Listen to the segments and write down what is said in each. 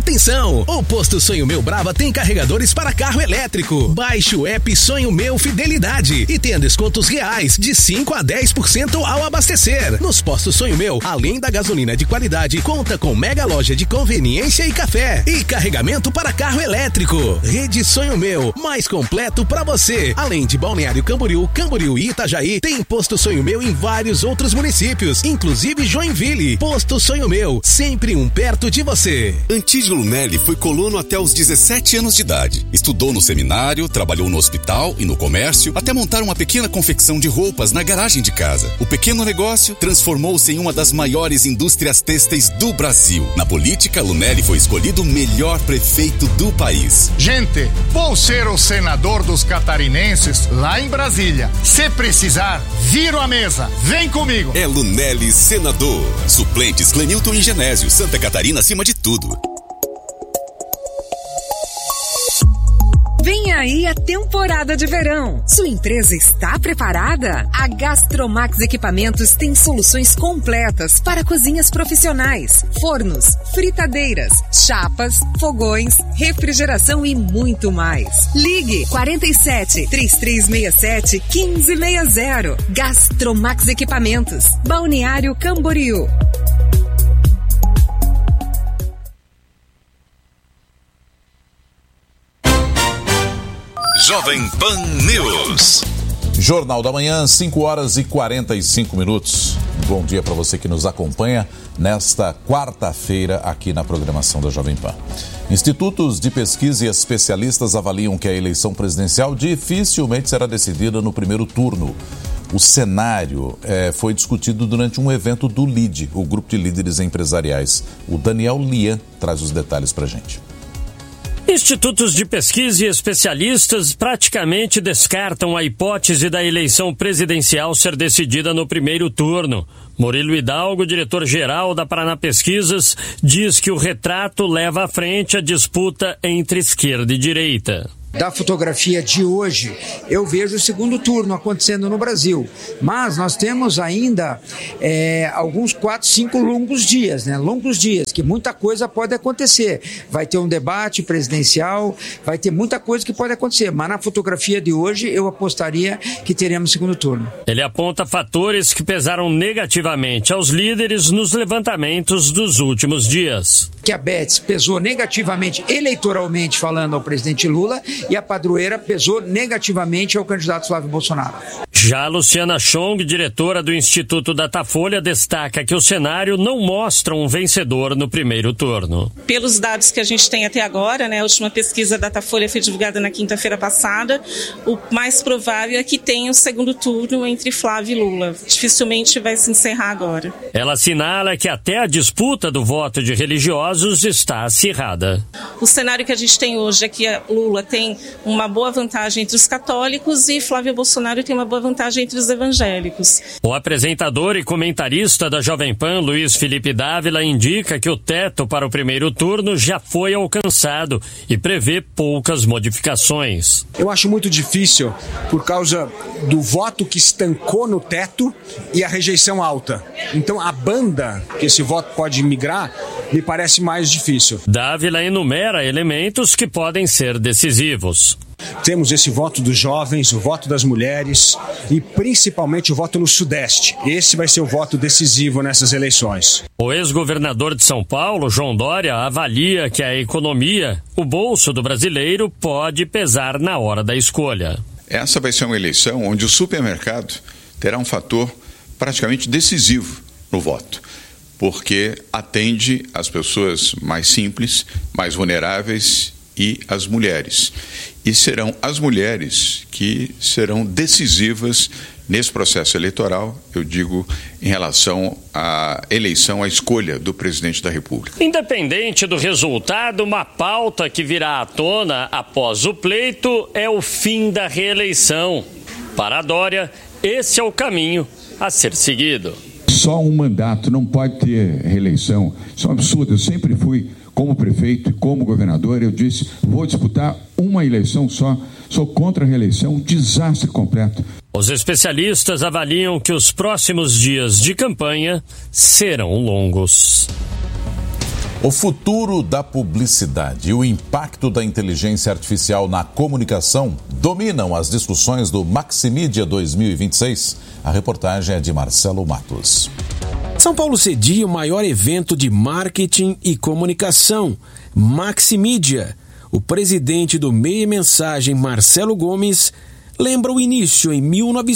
Atenção! O Posto Sonho Meu Brava tem carregadores para carro elétrico. Baixe o app Sonho Meu Fidelidade e tenha descontos reais de 5 a 10% ao abastecer. Nos postos Sonho Meu, além da gasolina de qualidade, conta com mega loja de conveniência e café e carregamento para carro elétrico. Rede Sonho Meu, mais completo para você. Além de Balneário Camboriú, Camboriú e Itajaí, tem Posto Sonho Meu em vários outros municípios, inclusive Joinville. Posto Sonho Meu, sempre um perto de você. Antídio Lunelli foi colono até os 17 anos de idade. Estudou no seminário, trabalhou no hospital e no comércio, até montar uma pequena confecção de roupas na garagem de casa. O pequeno negócio transformou-se em uma das maiores indústrias têxteis do Brasil. Na política, Lunelli foi escolhido o melhor prefeito do país. Gente, vou ser o senador dos catarinenses lá em Brasília. Se precisar, viro a mesa. Vem comigo. É Lunelli senador. Suplentes Clenilton e Genésio. Santa Catarina acima de tudo. Vem aí a temporada de verão. Sua empresa está preparada? A Gastromax Equipamentos tem soluções completas para cozinhas profissionais, fornos, fritadeiras, chapas, fogões, refrigeração e muito mais. Ligue 47 3367 1560. Gastromax Equipamentos, Balneário Camboriú. Jovem Pan News. Jornal da Manhã, 5h45. Bom dia para você que nos acompanha nesta quarta-feira aqui na programação da Jovem Pan. Institutos de pesquisa e especialistas avaliam que a eleição presidencial dificilmente será decidida no primeiro turno. O cenário foi discutido durante um evento do LIDE, o Grupo de Líderes Empresariais. O Daniel Lian traz os detalhes para a gente. Institutos de pesquisa e especialistas praticamente descartam a hipótese da eleição presidencial ser decidida no primeiro turno. Murilo Hidalgo, diretor-geral da Paraná Pesquisas, diz que o retrato leva à frente a disputa entre esquerda e direita. Da fotografia de hoje, eu vejo o segundo turno acontecendo no Brasil. Mas nós temos ainda alguns 4, 5 longos dias, que muita coisa pode acontecer. Vai ter um debate presidencial, vai ter muita coisa que pode acontecer. Mas na fotografia de hoje, eu apostaria que teremos segundo turno. Ele aponta fatores que pesaram negativamente aos líderes nos levantamentos dos últimos dias. Que a Betts pesou negativamente, eleitoralmente falando, ao presidente Lula, e a padroeira pesou negativamente ao candidato Flávio Bolsonaro. Já a Luciana Chong, diretora do Instituto Datafolha, destaca que o cenário não mostra um vencedor no primeiro turno. Pelos dados que a gente tem até agora, a última pesquisa Datafolha foi divulgada na quinta-feira passada, o mais provável é que tenha o segundo turno entre Flávio e Lula. Dificilmente vai se encerrar agora. Ela assinala que até a disputa do voto de religiosos está acirrada. O cenário que a gente tem hoje é que Lula tem uma boa vantagem entre os católicos e Flávio Bolsonaro tem uma boa vantagem entre os evangélicos. O apresentador e comentarista da Jovem Pan, Luiz Felipe Dávila, indica que o teto para o primeiro turno já foi alcançado e prevê poucas modificações. Eu acho muito difícil por causa do voto que estancou no teto e a rejeição alta. Então a banda que esse voto pode migrar me parece mais difícil. Dávila enumera elementos que podem ser decisivos. Temos esse voto dos jovens, o voto das mulheres e principalmente o voto no Sudeste. Esse vai ser o voto decisivo nessas eleições. O ex-governador de São Paulo, João Dória, avalia que a economia, o bolso do brasileiro, pode pesar na hora da escolha. Essa vai ser uma eleição onde o supermercado terá um fator praticamente decisivo no voto, porque atende as pessoas mais simples, mais vulneráveis e as mulheres. E serão as mulheres que serão decisivas nesse processo eleitoral, eu digo, em relação à eleição, à escolha do presidente da República. Independente do resultado, uma pauta que virá à tona após o pleito é o fim da reeleição. Para Dória, esse é o caminho a ser seguido. Só um mandato, não pode ter reeleição. Isso é um absurdo. Eu sempre fui, como prefeito e como governador, eu disse, vou disputar uma eleição só, sou contra a reeleição, um desastre completo. Os especialistas avaliam que os próximos dias de campanha serão longos. O futuro da publicidade e o impacto da inteligência artificial na comunicação dominam as discussões do Maximídia 2026. A reportagem é de Marcelo Matos. São Paulo cedia o maior evento de marketing e comunicação, Maximídia. O presidente do Meia Mensagem, Marcelo Gomes, lembra o início em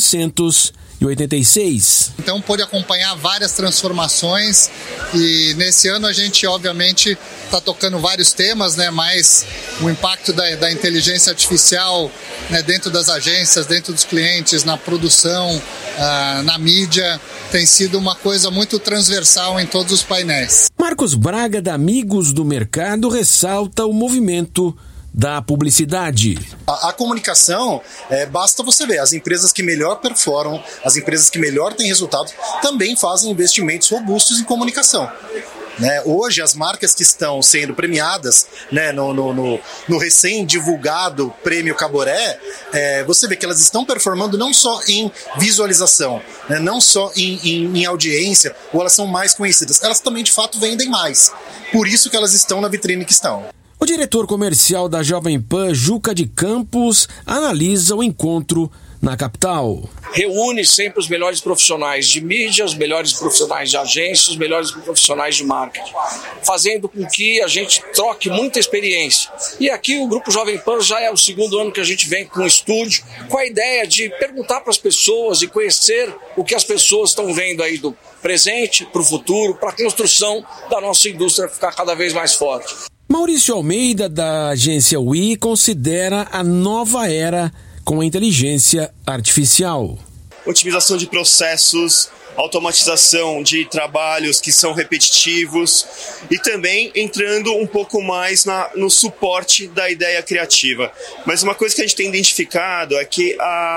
1986. Então pôde acompanhar várias transformações e nesse ano a gente obviamente está tocando vários temas, né? Mas o impacto da inteligência artificial, né, dentro das agências, dentro dos clientes, na produção, na mídia, tem sido uma coisa muito transversal em todos os painéis. Marcos Braga, da Amigos do Mercado, ressalta o movimento da publicidade. A comunicação, basta você ver, as empresas que melhor performam, as empresas que melhor têm resultado, também fazem investimentos robustos em comunicação. Né? Hoje, as marcas que estão sendo premiadas, né, no recém-divulgado Prêmio Caboré, você vê que elas estão performando não só em visualização, né, não só em audiência, ou elas são mais conhecidas, elas também de fato vendem mais. Por isso que elas estão na vitrine que estão. O diretor comercial da Jovem Pan, Juca de Campos, analisa o encontro na capital. Reúne sempre os melhores profissionais de mídia, os melhores profissionais de agência, os melhores profissionais de marketing, fazendo com que a gente troque muita experiência. E aqui o Grupo Jovem Pan já é o segundo ano que a gente vem com um estúdio, com a ideia de perguntar para as pessoas e conhecer o que as pessoas estão vendo aí do presente para o futuro, para a construção da nossa indústria ficar cada vez mais forte. Maurício Almeida, da agência WI, considera a nova era com a inteligência artificial. Otimização de processos, automatização de trabalhos que são repetitivos e também entrando um pouco mais no suporte da ideia criativa. Mas uma coisa que a gente tem identificado é que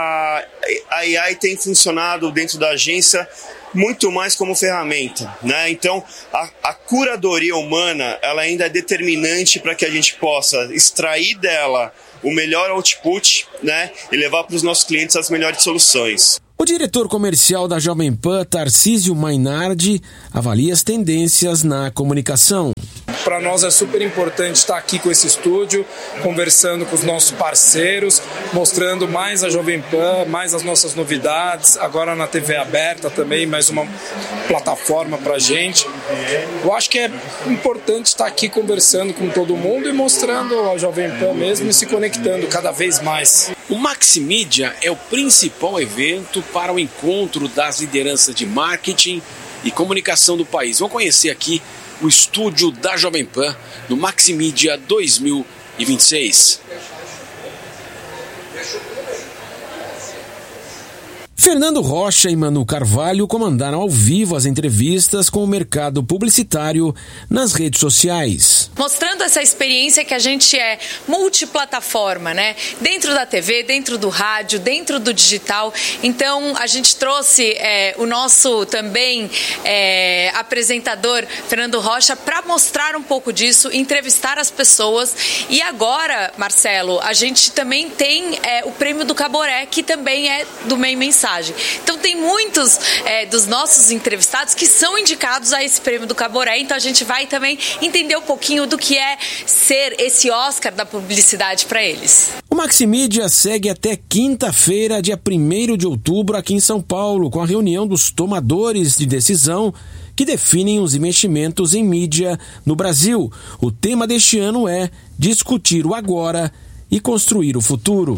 a AI tem funcionado dentro da agência muito mais como ferramenta, né? Então, a curadoria humana, ela ainda é determinante para que a gente possa extrair dela o melhor output, né? E levar para os nossos clientes as melhores soluções. O diretor comercial da Jovem Pan, Tarcísio Mainardi, avalia as tendências na comunicação. Para nós é super importante estar aqui com esse estúdio, conversando com os nossos parceiros, mostrando mais a Jovem Pan, mais as nossas novidades, agora na TV aberta também, mais uma plataforma para a gente. Eu acho que é importante estar aqui conversando com todo mundo e mostrando a Jovem Pan mesmo e se conectando cada vez mais. O Maximídia é o principal evento para o encontro das lideranças de marketing e comunicação do país. Vamos conhecer aqui o estúdio da Jovem Pan no Maximídia 2026. Fernando Rocha e Manu Carvalho comandaram ao vivo as entrevistas com o mercado publicitário nas redes sociais. Mostrando essa experiência que a gente é multiplataforma, né? Dentro da TV, dentro do rádio, dentro do digital. Então, a gente trouxe o nosso também apresentador, Fernando Rocha, para mostrar um pouco disso, entrevistar as pessoas. E agora, Marcelo, a gente também tem o Prêmio do Caboré, que também é do Meia Mensagem. Então tem muitos dos nossos entrevistados que são indicados a esse Prêmio do Caboré, então a gente vai também entender um pouquinho do que é ser esse Oscar da publicidade para eles. O Maximídia segue até quinta-feira, dia 1º de outubro, aqui em São Paulo, com a reunião dos tomadores de decisão que definem os investimentos em mídia no Brasil. O tema deste ano é discutir o agora e construir o futuro.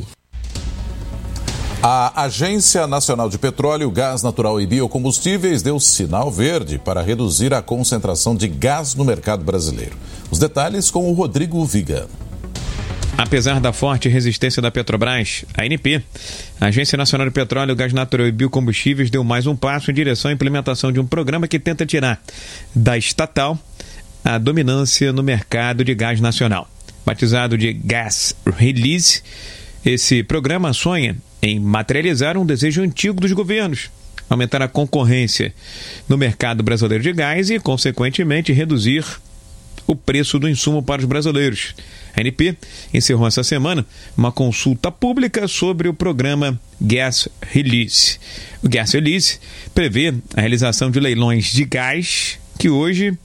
A Agência Nacional de Petróleo, Gás Natural e Biocombustíveis deu sinal verde para reduzir a concentração de gás no mercado brasileiro. Os detalhes com o Rodrigo Viga. Apesar da forte resistência da Petrobras, a ANP, a Agência Nacional de Petróleo, Gás Natural e Biocombustíveis, deu mais um passo em direção à implementação de um programa que tenta tirar da estatal a dominância no mercado de gás nacional. Batizado de Gas Release, esse programa sonha em materializar um desejo antigo dos governos, aumentar a concorrência no mercado brasileiro de gás e, consequentemente, reduzir o preço do insumo para os brasileiros. A ANP encerrou essa semana uma consulta pública sobre o programa Gas Release. O Gas Release prevê a realização de leilões de gás que hoje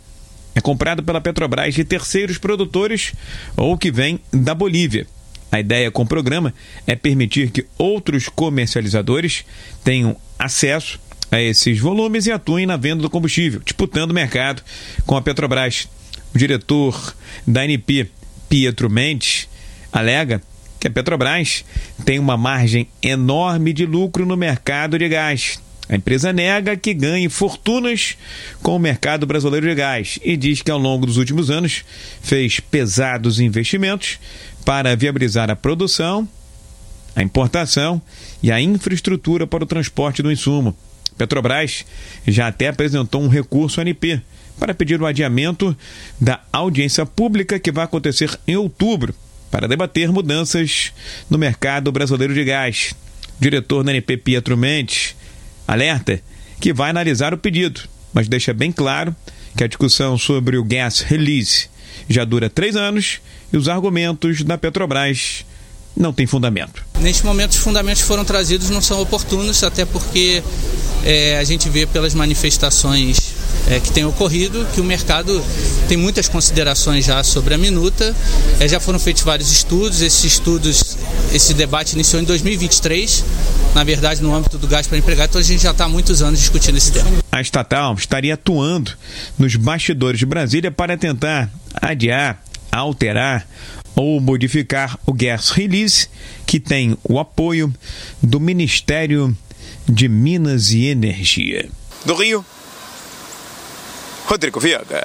é comprado pela Petrobras de terceiros produtores ou que vem da Bolívia. A ideia com o programa é permitir que outros comercializadores tenham acesso a esses volumes e atuem na venda do combustível, disputando o mercado com a Petrobras. O diretor da ANP, Pietro Mendes, alega que a Petrobras tem uma margem enorme de lucro no mercado de gás. A empresa nega que ganhe fortunas com o mercado brasileiro de gás e diz que ao longo dos últimos anos fez pesados investimentos para viabilizar a produção, a importação e a infraestrutura para o transporte do insumo. Petrobras já até apresentou um recurso à ANP para pedir o adiamento da audiência pública que vai acontecer em outubro para debater mudanças no mercado brasileiro de gás. O diretor da ANP, Pietro Mendes, alerta que vai analisar o pedido, mas deixa bem claro que a discussão sobre o gas release já dura 3 anos e os argumentos da Petrobras não têm fundamento. Neste momento, os fundamentos que foram trazidos não são oportunos, até porque a gente vê pelas manifestações que tem ocorrido que o mercado tem muitas considerações já sobre a minuta. Já foram feitos vários estudos. Esse debate iniciou em 2023, na verdade no âmbito do gás para empregado, então a gente já está há muitos anos discutindo esse tema. A estatal estaria atuando nos bastidores de Brasília para tentar adiar, alterar ou modificar o gas release, que tem o apoio do Ministério de Minas e Energia. Do Rio, Rodrigo Viega.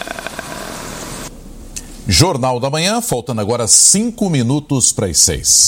Jornal da Manhã, faltando agora 5 minutos para as 6.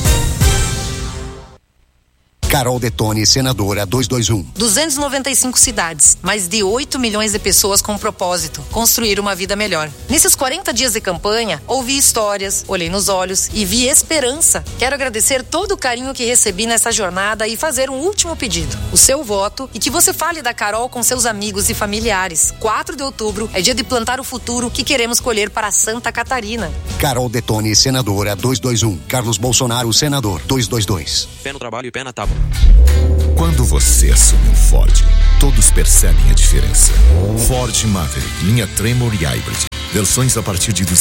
Carol Detoni, senadora 221. 295 cidades, mais de 8 milhões de pessoas com um propósito: construir uma vida melhor. Nesses 40 dias de campanha, ouvi histórias, olhei nos olhos e vi esperança. Quero agradecer todo o carinho que recebi nessa jornada e fazer um último pedido: o seu voto, e que você fale da Carol com seus amigos e familiares. 4 de outubro é dia de plantar o futuro que queremos colher para Santa Catarina. Carol Detoni, senadora 221. Carlos Bolsonaro, senador 222. Pé no trabalho e pé na tábua. Quando você assume um Ford, todos percebem a diferença. Ford Maverick, linha Tremor e Hybrid. Versões a partir de R$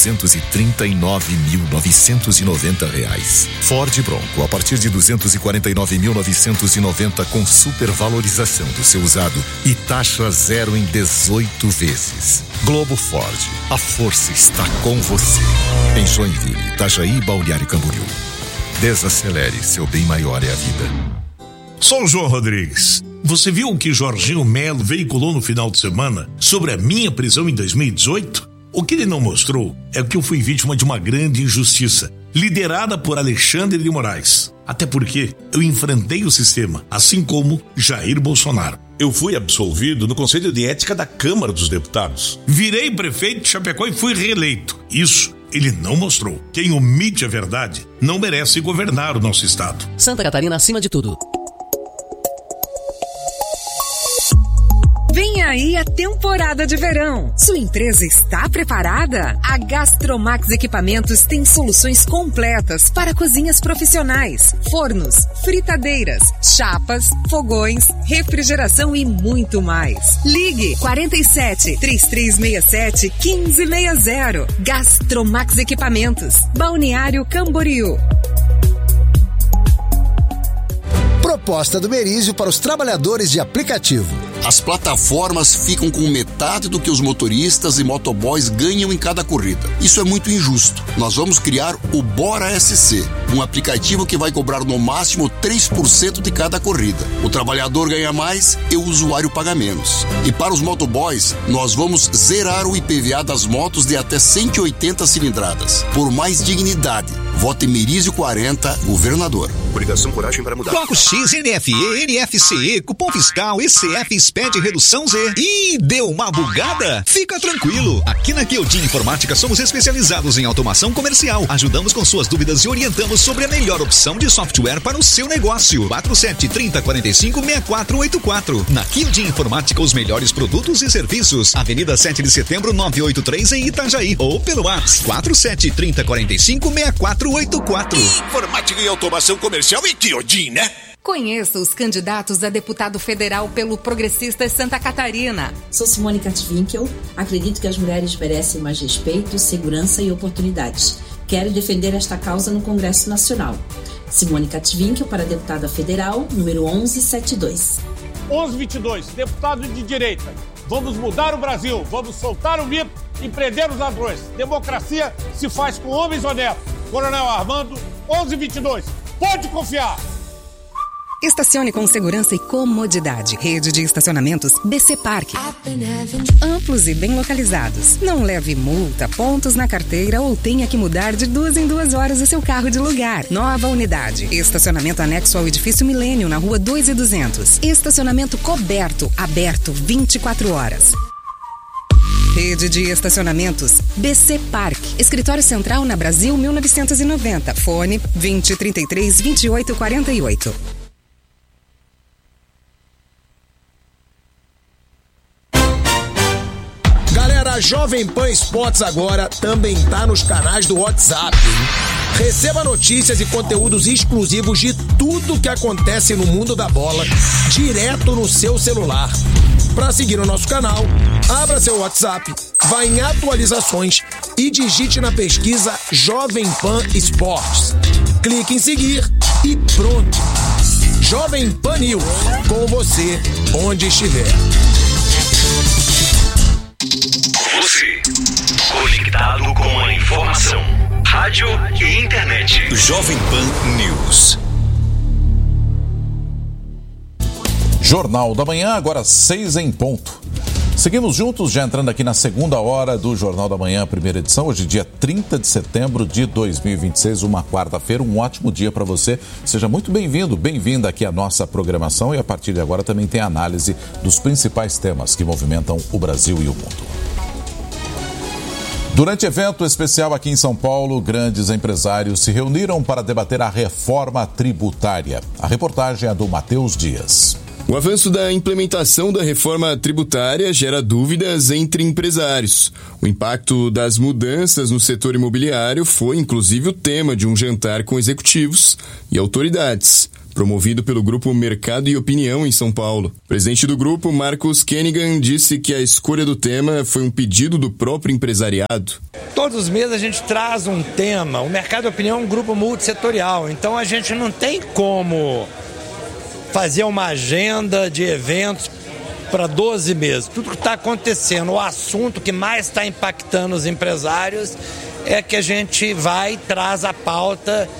239.990. Ford Bronco a partir de R$ 249.990 com supervalorização do seu usado e taxa zero em 18 vezes. Globo Ford, a força está com você. Em Joinville, Itajaí e Balneário Camboriú. Desacelere, seu bem maior é a vida. Sou o João Rodrigues. Você viu o que Jorginho Melo veiculou no final de semana sobre a minha prisão em 2018? O que ele não mostrou é que eu fui vítima de uma grande injustiça, liderada por Alexandre de Moraes. Até porque eu enfrentei o sistema, assim como Jair Bolsonaro. Eu fui absolvido no Conselho de Ética da Câmara dos Deputados. Virei prefeito de Chapecó e fui reeleito. Isso ele não mostrou. Quem omite a verdade não merece governar o nosso estado. Santa Catarina acima de tudo. Vem aí a temporada de verão. Sua empresa está preparada? A Gastromax Equipamentos tem soluções completas para cozinhas profissionais, fornos, fritadeiras, chapas, fogões, refrigeração e muito mais. Ligue 47 3367 1560. Gastromax Equipamentos, Balneário Camboriú. Proposta do Merizio para os trabalhadores de aplicativo. As plataformas ficam com metade do que os motoristas e motoboys ganham em cada corrida. Isso é muito injusto. Nós vamos criar o Bora SC, um aplicativo que vai cobrar no máximo 3% de cada corrida. O trabalhador ganha mais e o usuário paga menos. E para os motoboys, nós vamos zerar o IPVA das motos de até 180 cilindradas. Por mais dignidade. Vote Merizio 40, governador. Coligação Coragem para Mudar. Bloco X, NFE, NFCE, cupom fiscal, ECF, SPED, redução Z. Ih, deu uma bugada? Fica tranquilo. Aqui na Kildin Informática somos especializados em automação comercial. Ajudamos com suas dúvidas e orientamos sobre a melhor opção de software para o seu negócio. 4730456484. Na Kildin Informática, os melhores produtos e serviços. Avenida 7 de Setembro, 983 em Itajaí. Ou pelo WhatsApp 4730456484. Informática e automação comercial e Kildin, né? Conheça os candidatos a deputado federal pelo Progressistas Santa Catarina. Sou Simone Katwinkel. Acredito que as mulheres merecem mais respeito, segurança e oportunidades. Quero defender esta causa no Congresso Nacional. Simone Katwinkel para deputada federal, número 1172. 1122, deputado de direita. Vamos mudar o Brasil, vamos soltar o mito e prender os ladrões. Democracia se faz com homens honestos. Coronel Armando, 1122. Pode confiar. Estacione com segurança e comodidade. Rede de estacionamentos BC Parque. Amplos e bem localizados. Não leve multa, pontos na carteira ou tenha que mudar de 2 em 2 horas o seu carro de lugar. Nova unidade. Estacionamento anexo ao edifício Milênio, na rua 2.200. Estacionamento coberto, aberto 24 horas. Rede de estacionamentos BC Parque. Escritório Central na Brasil 1990. Fone 2033 2848. A Jovem Pan Esportes agora também tá nos canais do WhatsApp, hein? Receba notícias e conteúdos exclusivos de tudo que acontece no mundo da bola direto no seu celular. Para seguir o nosso canal, abra seu WhatsApp, vá em atualizações e digite na pesquisa Jovem Pan Esportes. Clique em seguir e pronto. Jovem Pan News, com você onde estiver. Você, conectado com a informação, rádio e internet. Jovem Pan News. Jornal da Manhã, agora 6 em ponto. Seguimos juntos, já entrando aqui na segunda hora do Jornal da Manhã, primeira edição. Hoje, dia 30 de setembro de 2026, uma quarta-feira. Um ótimo dia para você. Seja muito bem-vindo, bem-vinda aqui à nossa programação. E a partir de agora também tem análise dos principais temas que movimentam o Brasil e o mundo. Durante evento especial aqui em São Paulo, grandes empresários se reuniram para debater a reforma tributária. A reportagem é do Matheus Dias. O avanço da implementação da reforma tributária gera dúvidas entre empresários. O impacto das mudanças no setor imobiliário foi, inclusive, o tema de um jantar com executivos e autoridades, promovido pelo Grupo Mercado e Opinião em São Paulo. O presidente do grupo, Marcos Kennigan, disse que a escolha do tema foi um pedido do próprio empresariado. Todos os meses a gente traz um tema. O Mercado e Opinião é um grupo multissetorial, então a gente não tem como fazer uma agenda de eventos para 12 meses. Tudo que está acontecendo, o assunto que mais está impactando os empresários é que a gente vai, traz a pauta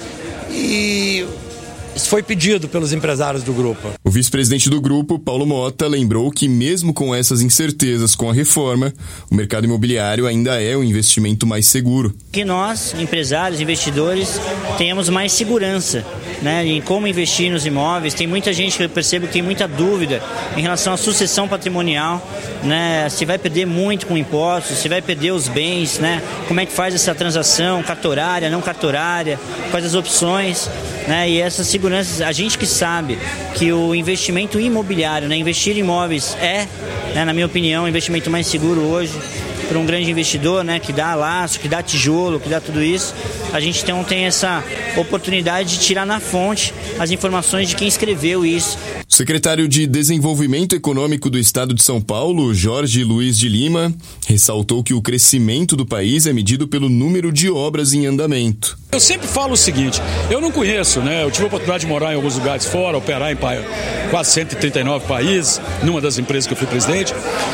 e isso foi pedido pelos empresários do grupo. O vice-presidente do grupo, Paulo Mota, lembrou que mesmo com essas incertezas com a reforma, o mercado imobiliário ainda é o investimento mais seguro. Que nós, empresários, investidores, tenhamos mais segurança, né, em como investir nos imóveis. Tem muita gente que eu percebo que tem muita dúvida em relação à sucessão patrimonial, né, se vai perder muito com impostos, se vai perder os bens, né, como é que faz essa transação, cartorária, não cartorária, quais as opções, né, e essa segurança, a gente que sabe que o investimento imobiliário, né, investir em imóveis é, né, na minha opinião, o investimento mais seguro hoje para um grande investidor, né, que dá laço, que dá tijolo, que dá tudo isso. A gente então tem essa oportunidade de tirar na fonte as informações de quem escreveu isso. O secretário de Desenvolvimento Econômico do Estado de São Paulo, Jorge Luiz de Lima, ressaltou que o crescimento do país é medido pelo número de obras em andamento. Eu sempre falo o seguinte, eu não conheço, né? Eu tive a oportunidade de morar em alguns lugares fora, operar em quase 139 países, numa das empresas que eu fui presidente.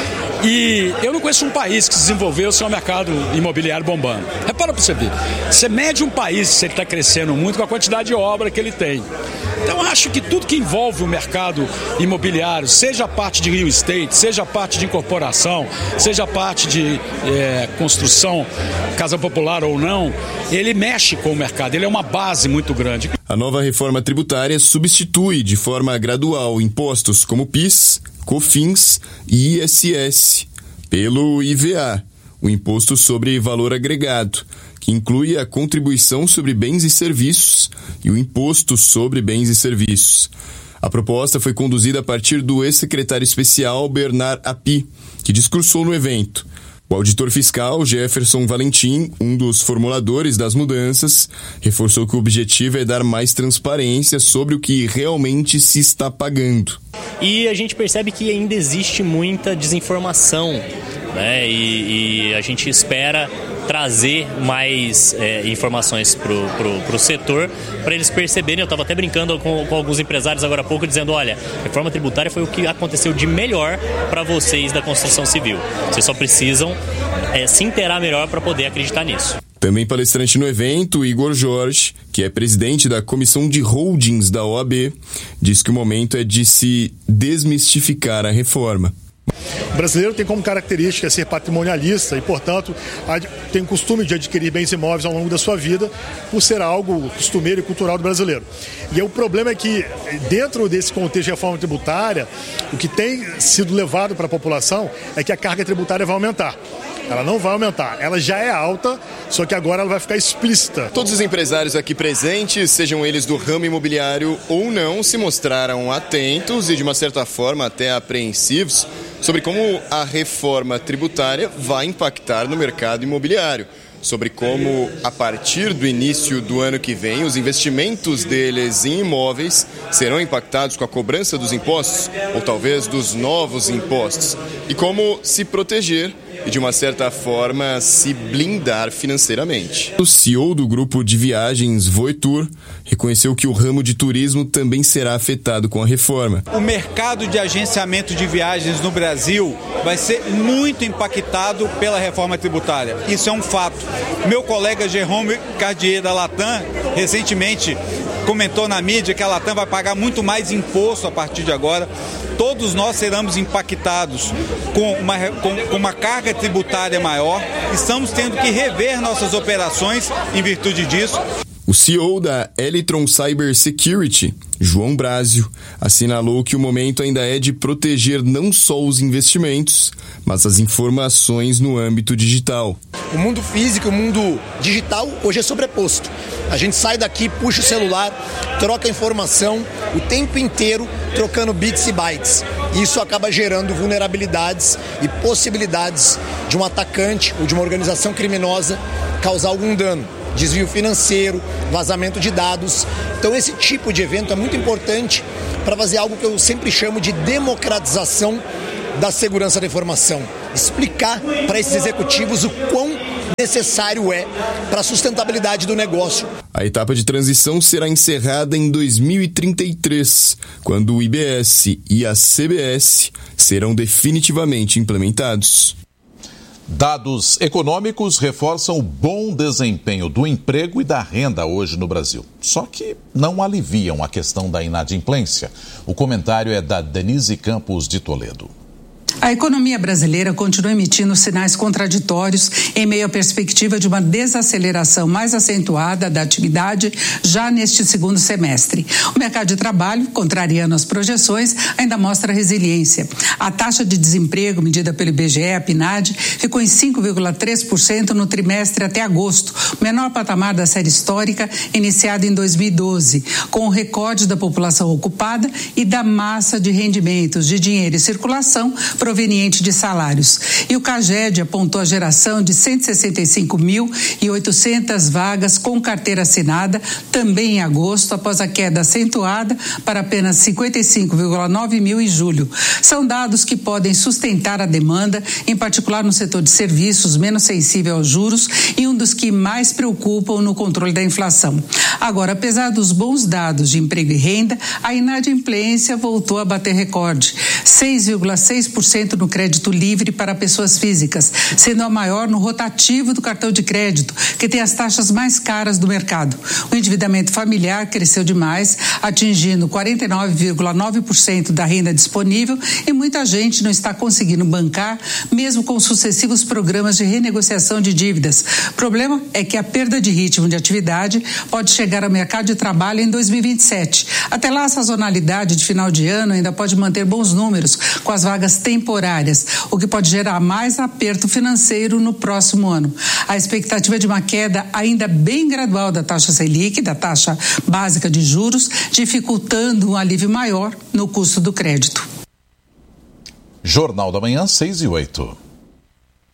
E eu não conheço um país que se desenvolveu sem o mercado imobiliário bombando. Repara para você ver. Você mede um país, se ele está crescendo muito, com a quantidade de obra que ele tem. Então, acho que tudo que envolve o mercado imobiliário, seja a parte de real estate, seja a parte de incorporação, seja a parte de construção, casa popular ou não, ele mexe com o mercado, ele é uma base muito grande. A nova reforma tributária substitui de forma gradual impostos como PIS, COFINS e ISS pelo IVA, o Imposto sobre Valor Agregado, que inclui a contribuição sobre bens e serviços e o Imposto sobre Bens e Serviços. A proposta foi conduzida a partir do ex-secretário especial Bernard Api, que discursou no evento. O auditor fiscal Jefferson Valentim, um dos formuladores das mudanças, reforçou que o objetivo é dar mais transparência sobre o que realmente se está pagando. E a gente percebe que ainda existe muita desinformação, né? E a gente espera trazer mais informações para o setor, para eles perceberem. Eu estava até brincando com alguns empresários agora há pouco, dizendo, olha, a reforma tributária foi o que aconteceu de melhor para vocês da construção civil. Vocês só precisam se inteirar melhor para poder acreditar nisso. Também palestrante no evento, Igor Jorge, que é presidente da Comissão de Holdings da OAB, diz que o momento é de se desmistificar a reforma. O brasileiro tem como característica ser patrimonialista e, portanto, tem o costume de adquirir bens imóveis ao longo da sua vida por ser algo costumeiro e cultural do brasileiro. E o problema é que, dentro desse contexto de reforma tributária, o que tem sido levado para a população é que a carga tributária vai aumentar. Ela não vai aumentar, ela já é alta, só que agora ela vai ficar explícita. Todos os empresários aqui presentes, sejam eles do ramo imobiliário ou não, se mostraram atentos e, de uma certa forma, até apreensivos sobre como a reforma tributária vai impactar no mercado imobiliário. Sobre como, a partir do início do ano que vem, os investimentos deles em imóveis serão impactados com a cobrança dos impostos, ou talvez dos novos impostos, e como se proteger e, de uma certa forma, se blindar financeiramente. O CEO do grupo de viagens Voitur reconheceu que o ramo de turismo também será afetado com a reforma. O mercado de agenciamento de viagens no Brasil vai ser muito impactado pela reforma tributária. Isso é um fato. Meu colega Jerome Cardier da Latam, recentemente, comentou na mídia que a Latam vai pagar muito mais imposto a partir de agora. Todos nós seremos impactados com uma carga tributária maior. Estamos tendo que rever nossas operações em virtude disso. O CEO da Elitron Cyber Security, João Brásio, assinalou que o momento ainda é de proteger não só os investimentos, mas as informações no âmbito digital. O mundo físico e o mundo digital hoje é sobreposto. A gente sai daqui, puxa o celular, troca informação o tempo inteiro, trocando bits e bytes. Isso acaba gerando vulnerabilidades e possibilidades de um atacante ou de uma organização criminosa causar algum dano. Desvio financeiro, vazamento de dados. Então esse tipo de evento é muito importante para fazer algo que eu sempre chamo de democratização da segurança da informação. Explicar para esses executivos o quão necessário é para a sustentabilidade do negócio. A etapa de transição será encerrada em 2033, quando o IBS e a CBS serão definitivamente implementados. Dados econômicos reforçam o bom desempenho do emprego e da renda hoje no Brasil. Só que não aliviam a questão da inadimplência. O comentário é da Denise Campos de Toledo. A economia brasileira continua emitindo sinais contraditórios em meio à perspectiva de uma desaceleração mais acentuada da atividade já neste segundo semestre. O mercado de trabalho, contrariando as projeções, ainda mostra resiliência. A taxa de desemprego medida pelo IBGE, a PNAD, ficou em 5,3% no trimestre até agosto, o menor patamar da série histórica iniciada em 2012, com o recorde da população ocupada e da massa de rendimentos de dinheiro em circulação proveniente de salários. E o CAGED apontou a geração de 165.800 vagas com carteira assinada, também em agosto, após a queda acentuada para apenas 55,9 mil em julho. São dados que podem sustentar a demanda, em particular no setor de serviços, menos sensível aos juros e um dos que mais preocupam no controle da inflação. Agora, apesar dos bons dados de emprego e renda, a inadimplência voltou a bater recorde, 6,6% no crédito livre para pessoas físicas, sendo a maior no rotativo do cartão de crédito, que tem as taxas mais caras do mercado. O endividamento familiar cresceu demais, atingindo 49,9% da renda disponível, e muita gente não está conseguindo bancar, mesmo com sucessivos programas de renegociação de dívidas. O problema é que a perda de ritmo de atividade pode chegar ao mercado de trabalho em 2027. Até lá, a sazonalidade de final de ano ainda pode manter bons números com as vagas temporárias, o que pode gerar mais aperto financeiro no próximo ano. A expectativa é de uma queda ainda bem gradual da taxa Selic, da taxa básica de juros, dificultando um alívio maior no custo do crédito. Jornal da Manhã, 6:08.